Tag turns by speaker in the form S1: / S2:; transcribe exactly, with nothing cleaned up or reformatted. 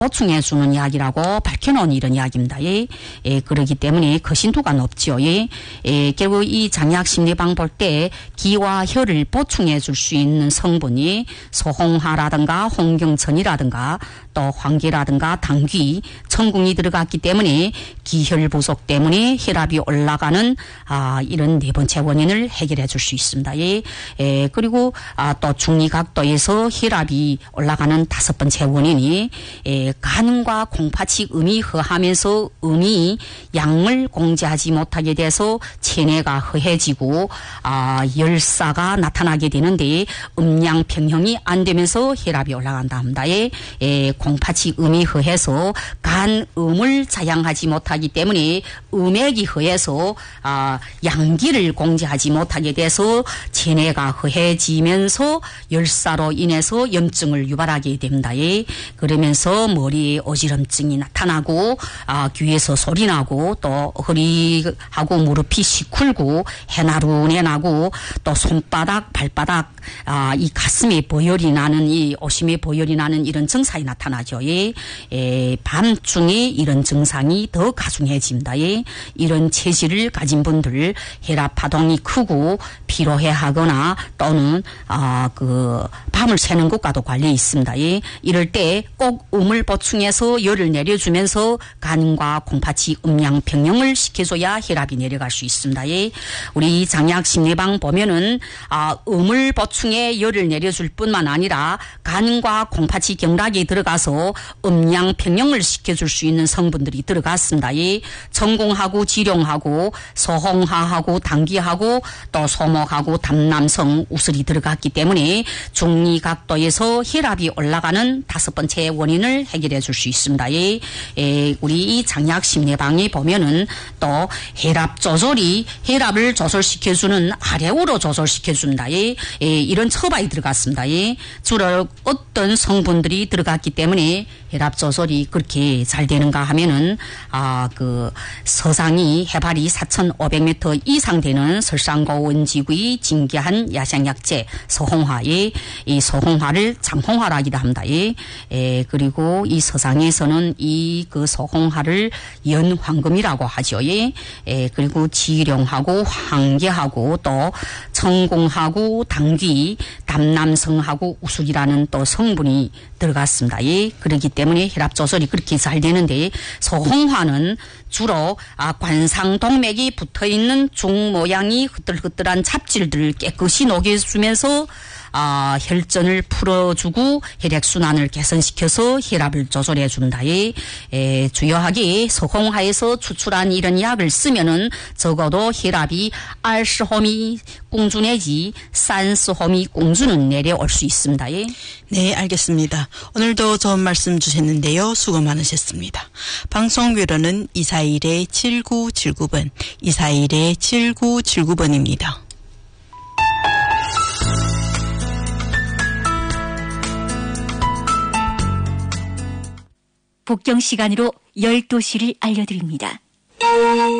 S1: 보충해주는 약이라고 밝혀놓은 이런 약입니다. 예, 예, 그러기 때문에 거신도가 높죠. 예, 예, 결국 이 장약 심리방 볼 때 기와 혈을 보충해줄 수 있는 성분이 소홍화라든가 홍경천이라든가 또 황계라든가 당귀, 청궁이 들어갔기 때문에 기혈 부족 때문에 혈압이 올라가는 아, 이런 네 번째 원인을 해결해 줄 수 있습니다. 예, 예, 그리고 아, 또 중리각도에서 혈압이 올라가는 다섯 번째 원인이 예, 간과 콩팥이 음이 허하면서 음이 양을 공제하지 못하게 돼서 체내가 허해지고 아, 열사가 나타나게 되는데 음양 평형이 안 되면서 혈압이 올라간다 합니다. 예, 예, 콩팥이 음이 허해서 간 음을 자양하지 못하기 때문에 음액이 허해서 아, 양기를 공제하지 못하게 돼서 체내가 허해지면서 열사로 인해서 염증을 유발하게 됩니다. 예, 그러면서 머리에 어지럼증이 나타나고 아, 귀에서 소리 나고 또 허리하고 무릎이 시쿨고 해나루내 나고 또 손바닥 발바닥 아, 이 가슴에 보혈이 나는 이 오심에 보혈이 나는 이런 증상이 나타나죠. 예, 예, 밤중에 이런 증상이 더 가중해집니다. 예, 이런 체질을 가진 분들 혈압 파동이 크고 피로해하거나 또는 아, 그 밤을 새는 것과도 관련이 있습니다. 예, 이럴 때 꼭 음을 보충해서 열을 내려주면서 간과 콩팥이 음양 평형을 시켜줘야 혈압이 내려갈 수 있습니다. 예, 우리 장약 심리방 보면은 아, 음을 보충해 열을 내려줄 뿐만 아니라 간과 콩팥이 경락에 들어가서 음양 평형을 시켜줄 수 있는 성분들이 들어갔습니다. 예, 전공하고 지룡하고 소홍화하고 당귀하고 또 소목하고 담남성 우슬이 들어갔기 때문에 중리각도에서 혈압이 올라가는 다섯 번째 원인을 해결해 줄 수 있습니다. 예, 예, 우리 이 장약 심리방에 보면은 또 혈압 조절이 혈압을 조절시켜주는 아래우로 조절시켜준다. 예, 예, 이런 처방이 들어갔습니다. 예, 주로 어떤 성분들이 들어갔기 때문에 혈압 조절이 그렇게 잘 되는가 하면은 아, 그 서상이 해발이 사천오백 미터 이상 되는 설상고 원지구의 진기한 야생약재 소홍화에 이 소홍화를 장홍화라기도 합니다. 예, 예, 그리고 이 서상에서는 이 그 소홍화를 연황금이라고 하죠. 예, 예, 그리고 지룡하고 황계하고 또 청공하고 당귀, 담남성하고 우숙이라는 또 성분이 들어갔습니다. 예, 그렇기 때문에 혈압 조절이 그렇게 잘 되는데 소홍화는 주로 아, 관상동맥이 붙어있는 중 모양이 흐들흐들한 잡질들을 깨끗이 녹여주면서 아, 혈전을 풀어주고 혈액순환을 개선시켜서 혈압을 조절해 준다. 예, 에, 주요하게 소홍화에서 추출한 이런 약을 쓰면은 적어도 혈압이 알스호미 공주 내지 산스호미 공주는 내려올 수 있습니다. 예.
S2: 네, 알겠습니다. 오늘도 좋은 말씀 주셨는데요. 수고 많으셨습니다. 방송 외로는 이사일 칠구칠구 번, 이사일 칠구칠구 번입니다.
S3: 복경 시간으로 열두 시를 알려드립니다.